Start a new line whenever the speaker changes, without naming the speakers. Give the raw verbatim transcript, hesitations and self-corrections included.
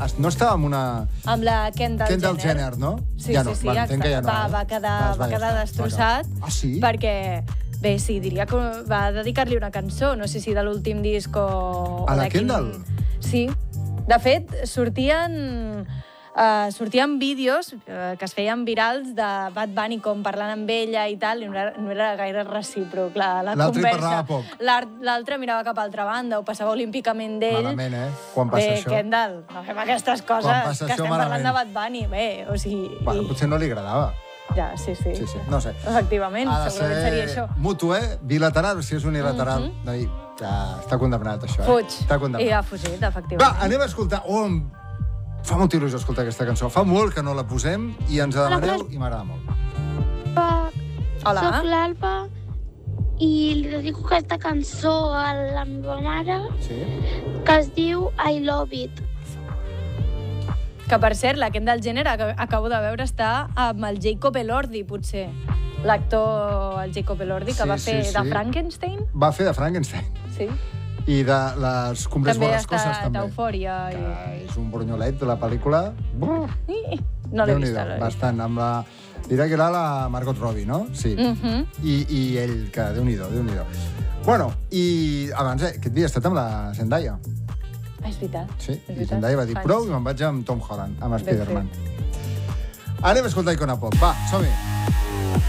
No estava amb una...
Amb la Kendall,
Kendall
Jenner.
Jenner, no?
Sí,
ja no.
sí, sí.
Va, entenc que ja no.
Va, va quedar,
va,
va quedar destrossat.
Ah, sí?
Perquè, bé, sí, diria que va dedicar-li una cançó, no sé si de l'últim disc o...
A la
quin...
Kendall?
Sí. De fet, sortien... Uh, sortien vídeos uh, que es feien virals de Bad Bunny com parlant amb ella i tal, i no era, no era gaire recíproc la, la
L'altre hi
conversa.
parlava poc.
L'altre mirava cap a altra banda o passava olímpicament d'ell.
Malament, eh? Quan passa
bé,
això.
Bé, Kendall, no fem aquestes coses, que
això,
estem
malament.
parlant de Bad Bunny. Bé, o sigui...
Bueno, potser no li agradava.
Ja, sí, sí.
Sí, sí, no sé.
Efectivament,
ha de
segurament seria això.
mutu, eh? Bilateral, si és unilateral. Mm -hmm. ja està condemnat, això, eh?
Fuig.
Està condemnat.
I ha fugit, efectivament.
Va, anem a escoltar... Oh, fa molta il·lusió escoltar aquesta cançó. Fa molt que no la posem i ens la demaneu i m'agrada molt.
Pa,
Hola.
Soc l'Alba i li dedico aquesta cançó a la meva mare
Sí?
que es diu I Love It.
Que, per cert, la Kendall Jenner, ac- acabo de veure, està amb el Jacob Elordi, potser. L'actor, el Jacob Elordi, que
Sí,
va fer
sí,
de
sí.
Frankenstein.
Va fer de Frankenstein.
Sí.
I de les Cumbres
També ha
Borrascoses,
estat
també.
d'Eufòria. I...
Que és un bronyolet de la pel·lícula. Brrr.
No l'he
Déu-n'hi-do,
vist, no l'he vist.
bastant. Amb la... Dirà que era la Margot Robbie, no? Sí.
Mhm.
I, I ell, que Déu-n'hi-do, Déu-n'hi-do. Bueno, i abans, eh, aquest dia he estat amb la Zendaya.
Ah, és veritat.
Sí,
és
i
veritat.
Zendaya va dir
Fans.
prou i me'n vaig amb Tom Holland, amb
Ben
Spider-Man.
fet.
Anem a escoltar Icona Pop. Va, som-hi.